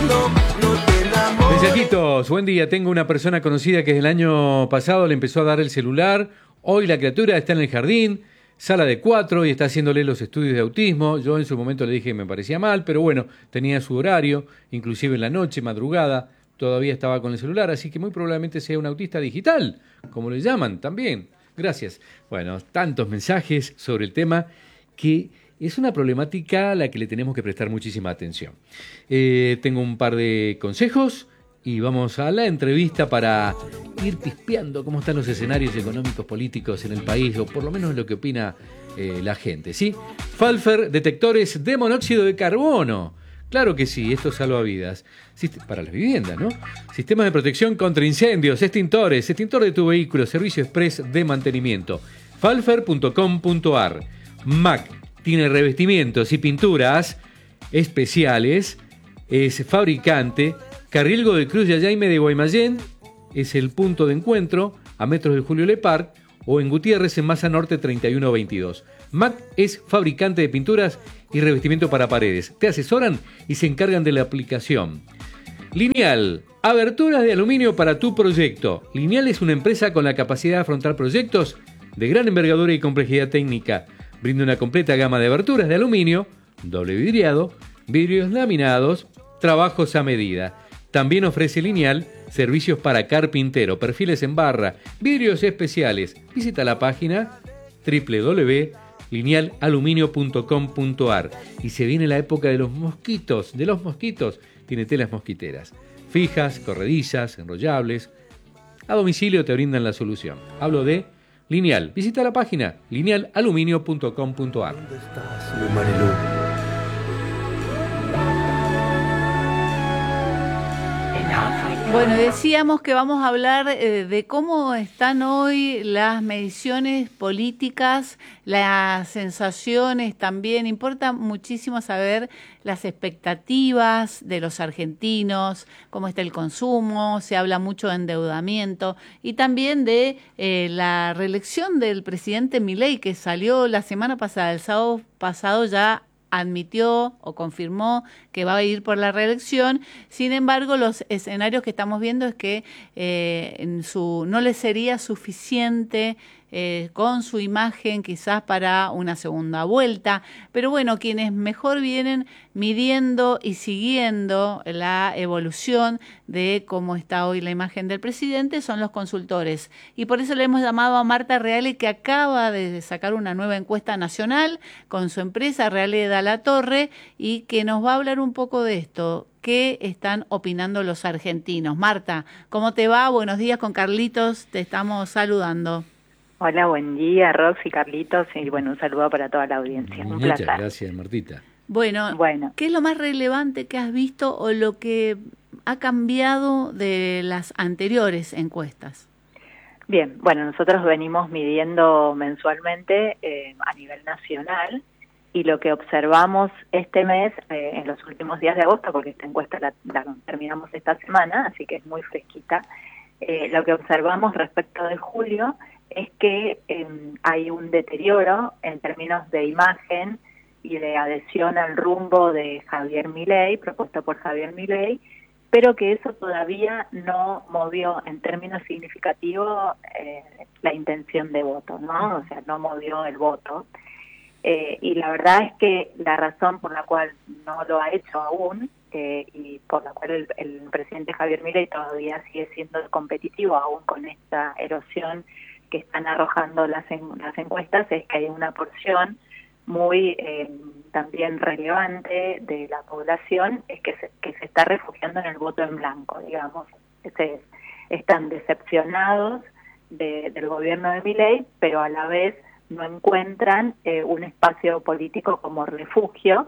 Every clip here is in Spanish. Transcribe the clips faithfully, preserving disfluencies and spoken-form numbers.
no, no te enamores. Mensajitos, buen día. Tengo una persona conocida que desde el año pasado le empezó a dar el celular. Hoy la criatura está en el jardín, sala de cuatro, y está haciéndole los estudios de autismo. Yo en su momento le dije que me parecía mal, pero bueno, tenía su horario, inclusive en la noche, madrugada, todavía estaba con el celular, así que muy probablemente sea un autista digital, como le llaman también. Gracias. Bueno, tantos mensajes sobre el tema que es una problemática a la que le tenemos que prestar muchísima atención. Eh, tengo un par de consejos y vamos a la entrevista para ir pispeando cómo están los escenarios económicos políticos en el país, o por lo menos lo que opina eh, la gente, ¿sí? Pfalfer, detectores de monóxido de carbono. Claro que sí, esto salva vidas. Sist- para las viviendas, ¿no? Sistemas de protección contra incendios, extintores, extintor de tu vehículo, servicio express de mantenimiento. Pfalfer punto com punto ar. M A C tiene revestimientos y pinturas especiales, es fabricante. Carril Godoy Cruz y Jaime de Guaymallén es el punto de encuentro, a metros del Julio Lepard, o en Gutiérrez en Masa Norte treinta y uno veintidós. M A C es fabricante de pinturas y revestimiento para paredes. Te asesoran y se encargan de la aplicación. Lineal, aberturas de aluminio para tu proyecto. Lineal es una empresa con la capacidad de afrontar proyectos de gran envergadura y complejidad técnica. Brinda una completa gama de aberturas de aluminio, doble vidriado, vidrios laminados, trabajos a medida. También ofrece Lineal servicios para carpintero, perfiles en barra, vidrios especiales. Visita la página doble u doble u doble u punto lineal aluminio punto com punto ar. Y se viene la época de los mosquitos. De los mosquitos, tiene telas mosquiteras. Fijas, corredizas, enrollables. A domicilio te brindan la solución. Hablo de Lineal. Visita la página lineal aluminio punto com punto ar. ¿Dónde estás, mi Marilú? Bueno, decíamos que vamos a hablar eh, de cómo están hoy las mediciones políticas, las sensaciones también. Importa muchísimo saber las expectativas de los argentinos, cómo está el consumo, se habla mucho de endeudamiento y también de eh, la reelección del presidente Milei, que salió la semana pasada, el sábado pasado ya admitió o confirmó que va a ir por la reelección. Sin embargo, los escenarios que estamos viendo es que eh, en su, no le sería suficiente eh, con su imagen quizás para una segunda vuelta. Pero bueno, quienes mejor vienen midiendo y siguiendo la evolución de cómo está hoy la imagen del presidente son los consultores. Y por eso le hemos llamado a Marta Reale, que acaba de sacar una nueva encuesta nacional con su empresa Reale de la Torre, y que nos va a hablar un poco de esto. ¿Qué están opinando los argentinos? Marta, ¿cómo te va? Buenos días, con Carlitos te estamos saludando. Hola, buen día, Roxy, Carlitos, y bueno, un saludo para toda la audiencia. Un Muchas placer. gracias, Martita. Bueno, Bueno. ¿qué es lo más relevante que has visto o lo que ha cambiado de las anteriores encuestas? Bien, bueno, nosotros venimos midiendo mensualmente eh, a nivel nacional, y lo que observamos este mes, eh, en los últimos días de agosto, porque esta encuesta la, la terminamos esta semana, así que es muy fresquita, eh, lo que observamos respecto de julio es que eh, hay un deterioro en términos de imagen y de adhesión al rumbo de Javier Milei, propuesto por Javier Milei, pero que eso todavía no movió en términos significativos eh, la intención de voto, ¿no? O sea, no movió el voto. Eh, y la verdad es que la razón por la cual no lo ha hecho aún, eh, y por la cual el, el presidente Javier Milei todavía sigue siendo competitivo aún con esta erosión que están arrojando las, en, las encuestas, es que hay una porción muy eh, también relevante de la población es que se, que se está refugiando en el voto en blanco, digamos. Se, están decepcionados de, del gobierno de Milei, pero a la vez no encuentran eh, un espacio político como refugio,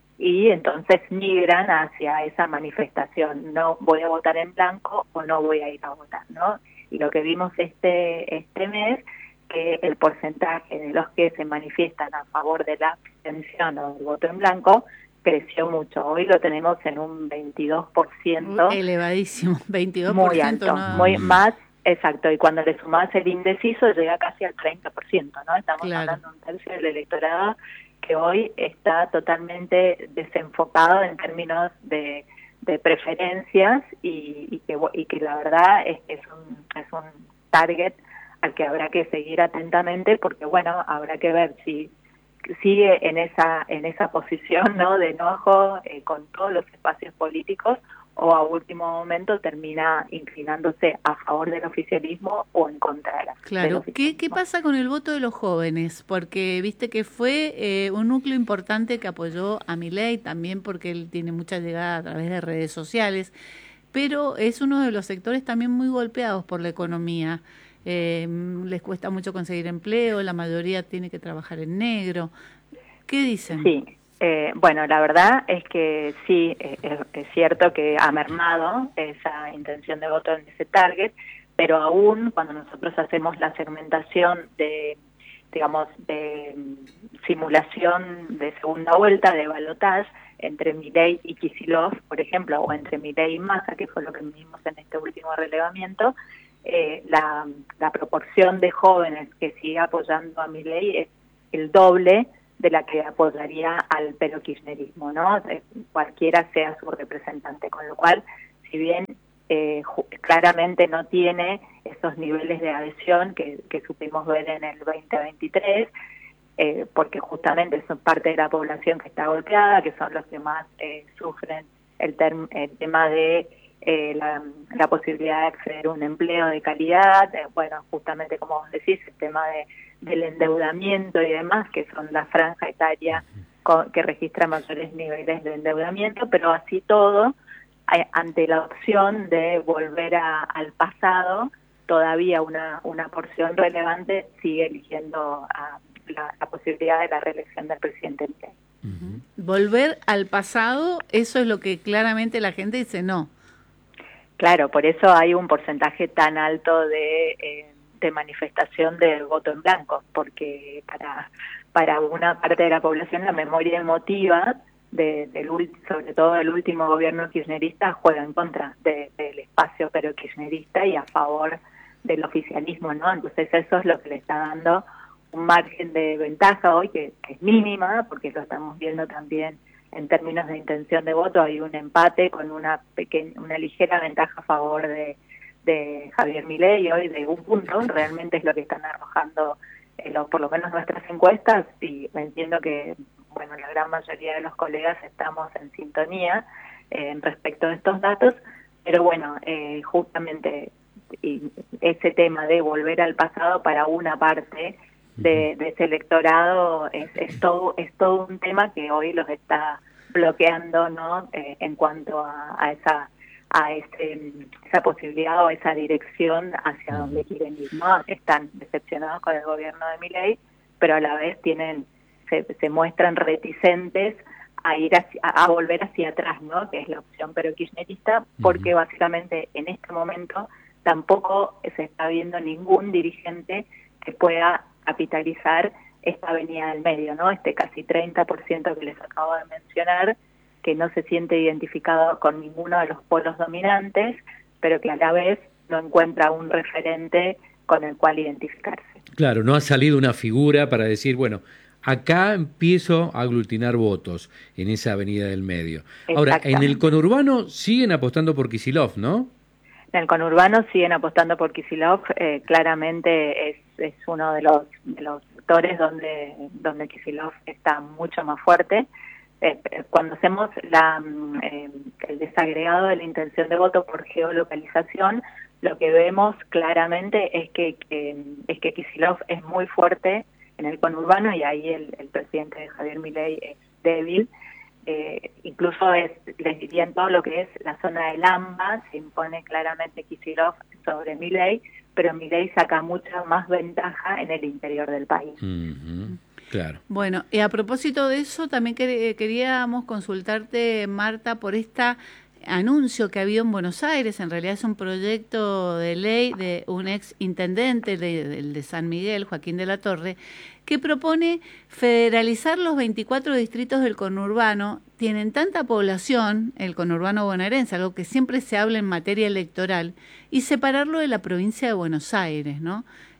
y entonces migran hacia esa manifestación: no voy a votar en blanco o no voy a ir a votar, ¿no? Y lo que vimos este este mes, que el porcentaje de los que se manifiestan a favor de la abstención o del voto en blanco creció mucho. Hoy lo tenemos en un veintidós por ciento. Elevadísimo, veintidós por ciento. Muy alto, no... muy más, exacto. Y cuando le sumás el indeciso llega casi al treinta por ciento, ¿no? Estamos Claro. hablando de un tercio del electorado que hoy está totalmente desenfocado en términos de, de preferencias y, y, que, y que la verdad es, es, un, es un target al que habrá que seguir atentamente, porque bueno, habrá que ver si sigue en esa en esa posición, ¿no?, de enojo eh, con todos los espacios políticos, o a último momento termina inclinándose a favor del oficialismo o en contra de la Claro, ¿Qué, ¿qué pasa con el voto de los jóvenes? Porque viste que fue eh, un núcleo importante que apoyó a Milei, también porque él tiene mucha llegada a través de redes sociales, pero es uno de los sectores también muy golpeados por la economía. Eh, les cuesta mucho conseguir empleo, la mayoría tiene que trabajar en negro. ¿Qué dicen? Sí. Eh, bueno, la verdad es que sí, es, es cierto que ha mermado esa intención de voto en ese target, pero aún cuando nosotros hacemos la segmentación de, digamos, de simulación de segunda vuelta, de balotaje, entre Milei y Kicillof, por ejemplo, o entre Milei y Massa, que fue lo que vimos en este último relevamiento, eh, la, la proporción de jóvenes que sigue apoyando a Milei es el doble de la que apoyaría al perokirchnerismo, ¿no? Cualquiera sea su representante, con lo cual, si bien eh, claramente no tiene esos niveles de adhesión que, que supimos ver en el veinte veintitrés, eh, porque justamente son parte de la población que está golpeada, que son los que más eh, sufren el, term el tema de eh, la, la posibilidad de acceder a un empleo de calidad, eh, bueno, justamente como vos decís, el tema de del endeudamiento y demás, que son la franja etaria con, que registra mayores niveles de endeudamiento, pero así todo, a, ante la opción de volver a, al pasado, todavía una, una porción relevante sigue eligiendo a la, la posibilidad de la reelección del presidente Milei. Uh-huh. Volver al pasado, eso es lo que claramente la gente dice no. Claro, por eso hay un porcentaje tan alto de... Eh, de manifestación del voto en blanco, porque para para una parte de la población la memoria emotiva de, del sobre todo del último gobierno kirchnerista juega en contra de, del espacio pero kirchnerista y a favor del oficialismo, ¿no? Entonces eso es lo que le está dando un margen de ventaja hoy que, que es mínima, porque lo estamos viendo también en términos de intención de voto, hay un empate con una pequeña, una ligera ventaja a favor de de Javier Milei hoy de un punto, realmente es lo que están arrojando eh, lo, por lo menos nuestras encuestas, y entiendo que bueno, la gran mayoría de los colegas estamos en sintonía eh, respecto de estos datos, pero bueno, eh, justamente y ese tema de volver al pasado para una parte de, de ese electorado es, es todo es todo un tema que hoy los está bloqueando, ¿no? Eh, en cuanto a, a esa a ese, esa posibilidad o esa dirección hacia donde quieren ir, ¿no? Están decepcionados con el gobierno de Milei, pero a la vez tienen se, se muestran reticentes a ir hacia, a volver hacia atrás, ¿no? Que es la opción pero kirchnerista, porque uh-huh. básicamente en este momento tampoco se está viendo ningún dirigente que pueda capitalizar esta avenida del medio, ¿no? Este casi treinta por ciento que les acabo de mencionar, que no se siente identificado con ninguno de los polos dominantes, pero que a la vez no encuentra un referente con el cual identificarse. Claro, no ha salido una figura para decir, bueno, acá empiezo a aglutinar votos en esa avenida del medio. Ahora, en el conurbano siguen apostando por Kicillof, ¿no? En el conurbano siguen apostando por Kicillof, eh, claramente es, es uno de los, de los sectores donde, donde Kicillof está mucho más fuerte. Eh, cuando hacemos la, eh, el desagregado de la intención de voto por geolocalización, lo que vemos claramente es que, que es que Kicillof es muy fuerte en el conurbano y ahí el, el presidente de Javier Milei es débil. Eh, incluso es, les diría en todo lo que es la zona del AMBA, se impone claramente Kicillof sobre Milei, pero Milei saca mucha más ventaja en el interior del país. Uh-huh. Claro. Bueno, y a propósito de eso, también quer- queríamos consultarte, Marta, por este anuncio que ha habido en Buenos Aires. En realidad es un proyecto de ley de un ex intendente de, de, de San Miguel, Joaquín de la Torre, que propone federalizar los veinticuatro distritos del conurbano. Tienen tanta población, el conurbano bonaerense, algo que siempre se habla en materia electoral, y separarlo de la provincia de Buenos Aires, ¿no?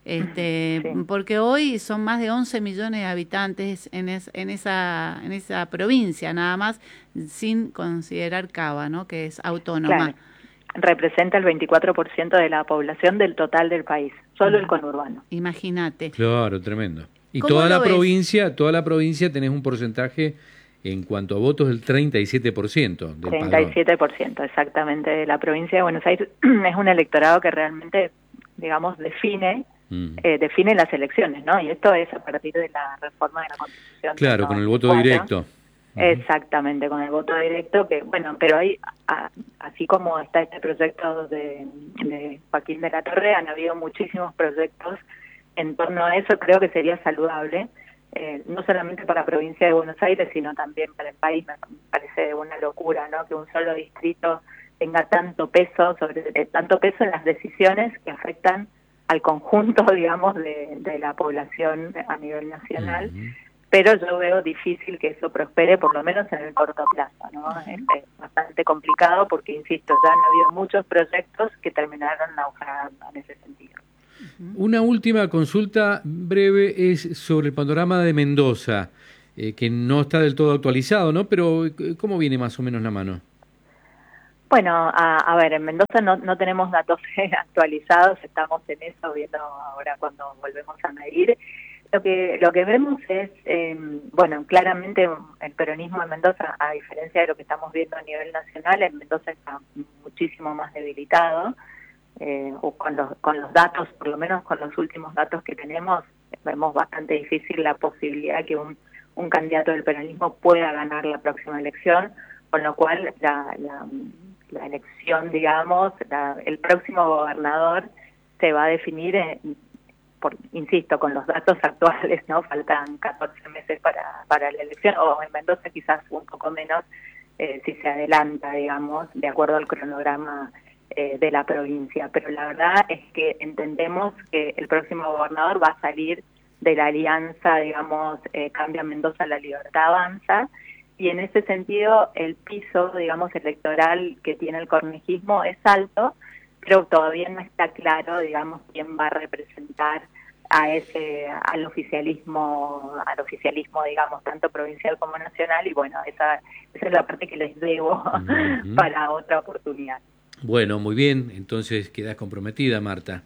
Este, Sí. porque hoy son más de once millones de habitantes en, es, en, esa, en esa provincia, nada más, sin considerar Cava, ¿no? Que es autónoma. Claro. Representa el veinticuatro por ciento de la población del total del país, solo Mm. el conurbano. Imagínate. Claro, tremendo. Y ¿Cómo toda lo la ves? provincia, toda la provincia tenés un porcentaje en cuanto a votos del treinta y siete por ciento del treinta y padrón. siete por ciento exactamente. La provincia de Buenos Aires es un electorado que realmente, digamos, define Mm. eh, define las elecciones, ¿no? Y esto es a partir de la reforma de la Constitución. Claro, del con el voto noventa y cuatro. directo. Exactamente, con el voto directo, que bueno, pero hay, a- así como está este proyecto de, de Joaquín de la Torre, han habido muchísimos proyectos en torno a eso. Creo que sería saludable, eh, no solamente para la provincia de Buenos Aires, sino también para el país. Me parece una locura, ¿no? Que un solo distrito tenga tanto peso, sobre eh, tanto peso en las decisiones que afectan al conjunto, digamos, de, de la población a nivel nacional. Ujú. Pero yo veo difícil que eso prospere, por lo menos en el corto plazo, ¿no? Es, es bastante complicado porque, insisto, ya han habido muchos proyectos que terminaron naufragando en ese sentido. Una última consulta breve es sobre el panorama de Mendoza, eh, que no está del todo actualizado, ¿no? Pero eh, ¿cómo viene más o menos la mano? Bueno, a, a ver, en Mendoza no, no tenemos datos actualizados, estamos en eso, viendo ahora cuando volvemos a medir. Lo que lo que vemos es, eh, bueno, claramente el peronismo en Mendoza, a diferencia de lo que estamos viendo a nivel nacional, en Mendoza está muchísimo más debilitado, eh, o con los, con los datos, por lo menos con los últimos datos que tenemos, vemos bastante difícil la posibilidad que un, un candidato del peronismo pueda ganar la próxima elección, con lo cual la, la, la elección, digamos, la, el próximo gobernador se va a definir en, por, insisto, con los datos actuales, ¿no? Faltan catorce meses para, para la elección, o en Mendoza quizás un poco menos, eh, si se adelanta, digamos, de acuerdo al cronograma eh, de la provincia. Pero la verdad es que entendemos que el próximo gobernador va a salir de la alianza, digamos, eh, Cambia Mendoza, La Libertad Avanza, y en ese sentido el piso, digamos, electoral que tiene el cornejismo es alto, pero todavía no está claro, digamos, quién va a representar a ese al oficialismo, al oficialismo, digamos, tanto provincial como nacional, y bueno, esa, esa es la parte que les debo Uh-huh. para otra oportunidad. Bueno, muy bien, entonces quedás comprometida, Marta.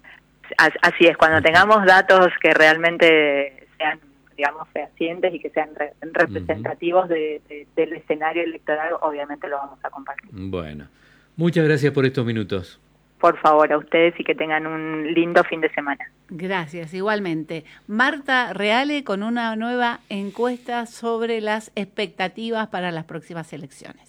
Así es, cuando tengamos datos que realmente sean, digamos, fehacientes y que sean re representativos uh-huh. de, de, del escenario electoral, obviamente lo vamos a compartir. Bueno, muchas gracias por estos minutos. Por favor, a ustedes y que tengan un lindo fin de semana. Gracias, igualmente. Marta Reale con una nueva encuesta sobre las expectativas para las próximas elecciones.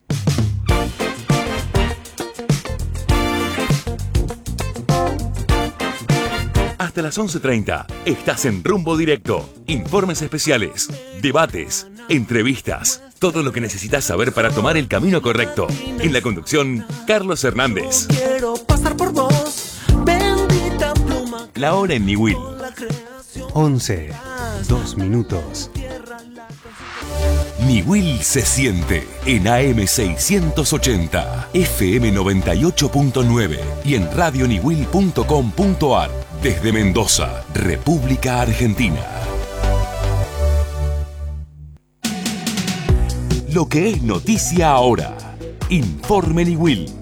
Hasta las once treinta, estás en Rumbo Directo. Informes especiales, debates, entrevistas, todo lo que necesitas saber para tomar el camino correcto. En la conducción, Carlos Hernández. Quiero pasar por vos, bendita pluma. La hora en Niwil. once, dos minutos. Niwil se siente en A M seiscientos ochenta, F M noventa y ocho punto nueve y en radio niwil punto com punto ar. Desde Mendoza, República Argentina. Lo que es noticia ahora. Informe Niwil.